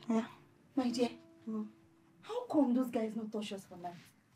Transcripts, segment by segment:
Yeah. My dear, how come those guys not touch us for night?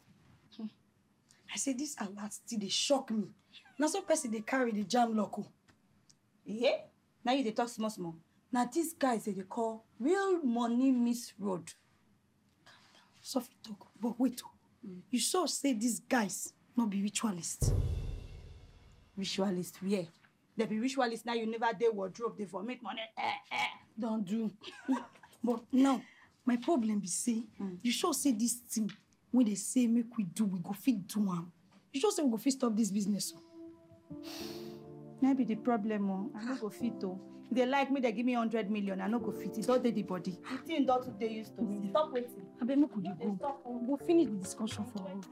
I say this alert still they shock me. Now so person they carry the jam loco. Yeah? Now you they talk small. Now these guys they call real money miss road. Softly talk, but wait. You sure say these guys not be ritualists? Ritualist, yeah. They be ritualist now you never dare wardrobe, they for make money. Don't do. But now, my problem be say, you sure say this thing, when they say make we do, we go fit do am. You sure say we go fit stop this business? Maybe the problem, I no go fit though. They like me, they give me 100 million, I no go fit it. Don't they the body? The thing don't today used to me. Stop waiting. I bet make we dey go. We'll finish the discussion for all.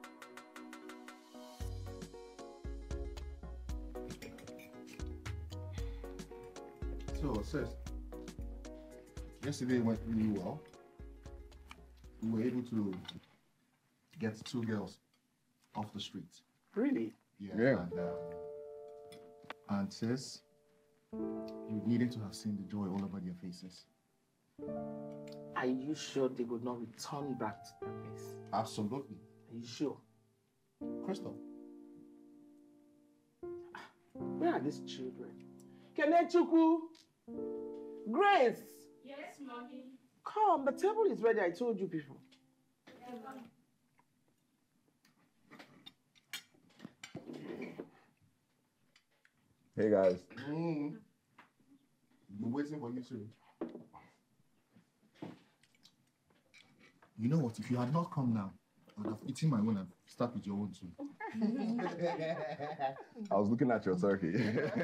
So, sis, yesterday went really well. We were able to get 2 girls off the street. Really? Yeah. And sis, you needed to have seen the joy all over their faces. Are you sure they would not return back to that place? Absolutely. Are you sure? Crystal. Where are these children? Kenechukwu! Grace! Yes, mommy. Come, the table is ready, I told you before. Hey guys. Been waiting for you too. You know what? If you had not come now, I would have eaten my own and start with your own too. I was looking at your turkey.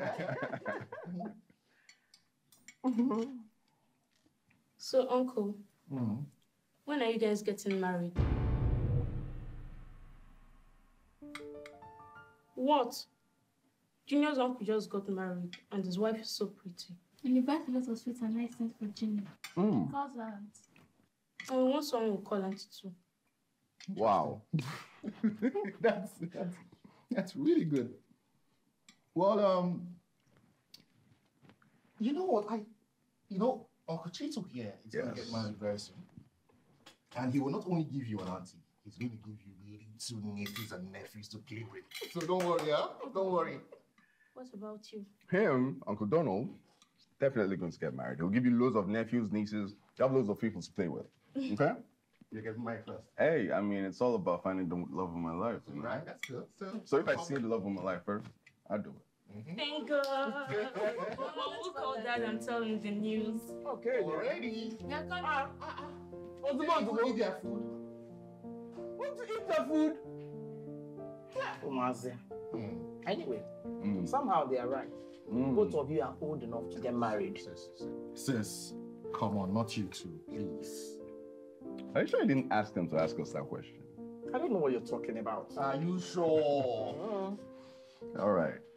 So, Uncle, when are you guys getting married? What? Junior's uncle just got married and his wife is so pretty. And you bought a lot of sweets and nice things for Junior. Cousins. And we want someone who call auntie too. Wow. That's really good. Well, you know what? Uncle Chito here is going to get married very soon. And he will not only give you an auntie, he's going to give you little nieces and nephews to play with. So don't worry, Don't worry. What about you? Him, Uncle Donald, definitely going to get married. He'll give you loads of nephews, nieces. You have loads of people to play with. Okay? You're getting married first. Hey, I mean, it's all about finding the love of my life. You know? Right, that's good. So if I see the love of my life first, I'll do it. Thank God. Mom will call Dad and tell him the news. Okay, already. Yeah, What's the matter? Want to eat their food? Want to eat the food? Umaze. Anyway, somehow they are right. Both of you are old enough to get married. Sis, come on, not you two, please. Are you sure you didn't ask them to ask us that question? I don't know what you're talking about. Are you sure? All right.